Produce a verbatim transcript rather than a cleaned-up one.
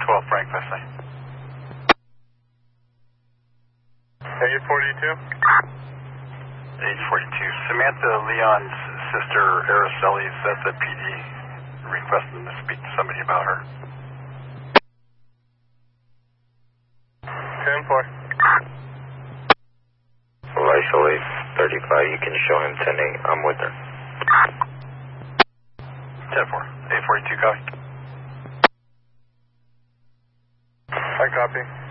twelve Frank Wesley. eight forty-two. eight forty-two. Samantha Leon's sister, Araceli, is at the P D requesting to speak to somebody about her. ten four. Araceli, thirty-five, you can show him ten eight. I'm with her. ten four. eight forty-two, copy. I copy.